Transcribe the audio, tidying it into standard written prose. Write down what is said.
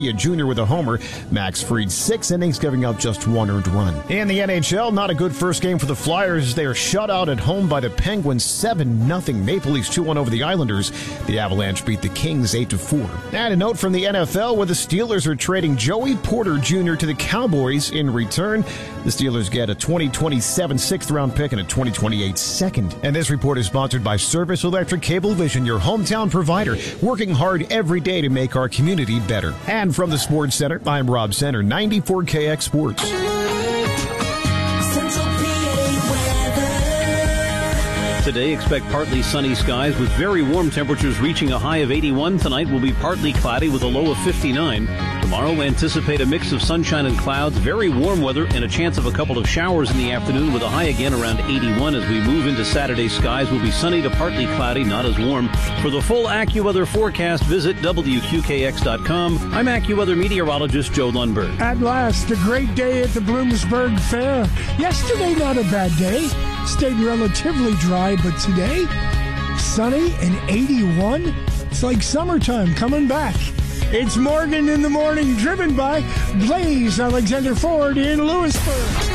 Jr. with a homer. Max Fried 6 innings, giving up just 1 earned run. In the NHL, not a good first game for the Flyers. They are shut out at home by the Penguins 7-0. Maple Leafs 2-1 over the Islanders. The Avalanche beat the Kings 8-4. And a note from the NFL where the Steelers are trading Joey Porter Jr. to the Cowboys. In return, the Steelers get a 2027 6th-round pick and a 2028 second. And this report is sponsored by Service Electric Cablevision, your hometown provider, working hard every day to make our community better. And from the Sports Center, I'm Rob Center, 94KX Sports. Today, expect partly sunny skies with very warm temperatures reaching a high of 81. Tonight will be partly cloudy with a low of 59. Tomorrow, anticipate a mix of sunshine and clouds, very warm weather, and a chance of a couple of showers in the afternoon with a high again around 81. As we move into Saturday, skies will be sunny to partly cloudy, not as warm. For the full AccuWeather forecast, visit WQKX.com. I'm AccuWeather meteorologist Joe Lundberg. At last, a great day at the Bloomsburg Fair. Yesterday, not a bad day. Stayed relatively dry, but today, sunny and 81. It's like summertime coming back. It's Morgan in the Morning, driven by Blaze Alexander Ford in Lewisburg.